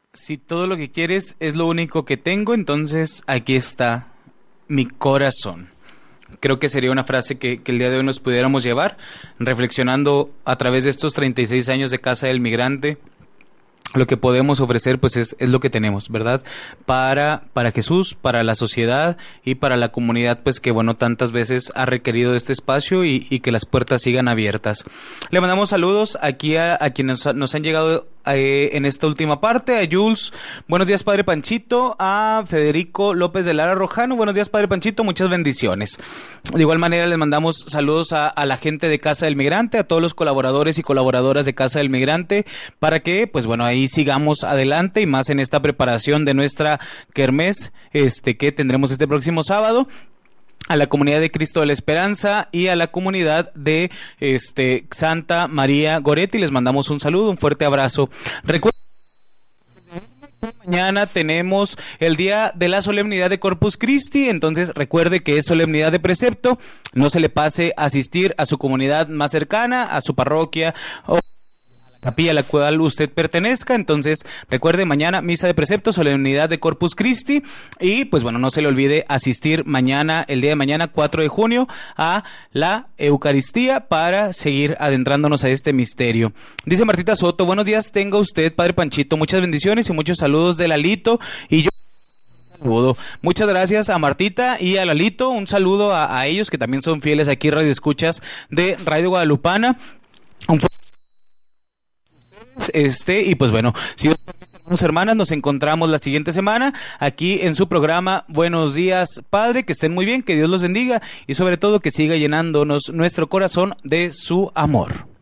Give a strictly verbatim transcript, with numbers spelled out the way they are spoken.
Si todo lo que quieres es lo único que tengo, entonces aquí está mi corazón. Creo que sería una frase que, que el día de hoy nos pudiéramos llevar, reflexionando a través de estos treinta y seis años de Casa del Migrante. Lo que podemos ofrecer pues es, es lo que tenemos, ¿verdad? Para, para Jesús, para la sociedad y para la comunidad pues que bueno, tantas veces ha requerido de este espacio y, y que las puertas sigan abiertas. Le mandamos saludos aquí a, a quienes nos, nos han llegado eh, en esta última parte, a Jules, buenos días Padre Panchito, a Federico López de Lara Rojano, buenos días Padre Panchito, muchas bendiciones. De igual manera les mandamos saludos a, a la gente de Casa del Migrante, a todos los colaboradores y colaboradoras de Casa del Migrante, para que pues bueno, ahí y sigamos adelante y más en esta preparación de nuestra kermés este que tendremos este próximo sábado. A la comunidad de Cristo de la Esperanza y a la comunidad de este Santa María Goretti les mandamos un saludo, un fuerte abrazo. Recuerden, mañana tenemos el día de la solemnidad de Corpus Christi, entonces recuerde que es solemnidad de precepto, no se le pase a asistir a su comunidad más cercana, a su parroquia o capilla a la cual usted pertenezca. Entonces recuerde, mañana misa de precepto, solemnidad de Corpus Christi, y pues bueno, no se le olvide asistir mañana, el día de mañana cuatro de junio, a la Eucaristía para seguir adentrándonos a este misterio. Dice Martita Soto, buenos días tenga usted Padre Panchito, muchas bendiciones y muchos saludos de Lalito y yo. Saludo. Muchas gracias a Martita y a Lalito, un saludo a, a ellos que también son fieles aquí Radio Escuchas de Radio Guadalupana. Un Este, y pues bueno, si hermanos, hermanas, nos encontramos la siguiente semana aquí en su programa Buenos Días Padre, que estén muy bien, que Dios los bendiga y sobre todo que siga llenándonos nuestro corazón de su amor.